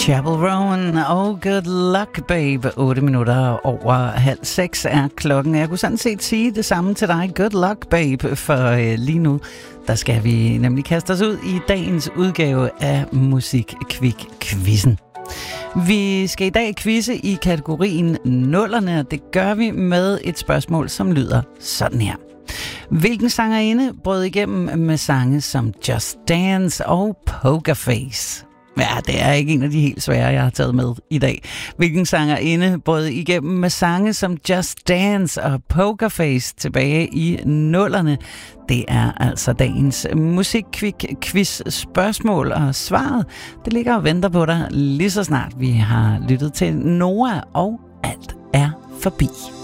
Chapel Roan og Good Luck Babe. 8 minutter over 5:30 er klokken. Jeg kunne sådan set sige det samme til dig. Good Luck Babe, for lige nu, der skal vi nemlig kaste os ud i dagens udgave af Musikquiz-quizzen. Vi skal i dag quizze i kategorien nullerne, og det gør vi med et spørgsmål, som lyder sådan her. Hvilken sangerinde brød igennem med sange som Just Dance og Pokerface? Ja, det er ikke en af de helt svære, jeg har taget med i dag. Hvilken sangerinde brød igennem med sange som Just Dance og Pokerface tilbage i nullerne? Det er altså dagens musikquiz-spørgsmål, og svaret, det ligger og venter på dig lige så snart vi har lyttet til Noah, og alt er forbi.